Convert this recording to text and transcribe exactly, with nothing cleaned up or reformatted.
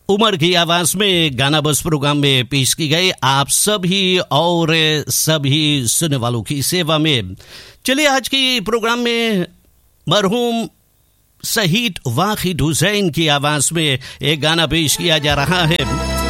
उमर की आवाज में गाना बस प्रोग्राम में पेश की गई आप सभी और सभी सुनने वालों की सेवा में। चलिए आज की प्रोग्राम में मरहूम शहीद वाहिद हुसैन की आवाज में एक गाना पेश किया जा रहा है।